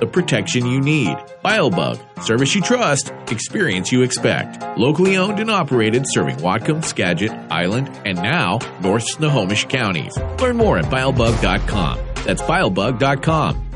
the protection you need. BioBug, service you trust, experience you expect. Locally owned and operated, serving Whatcom, Skagit, Island, and now North Snohomish counties. Learn more at BioBug.com. That's BioBug.com.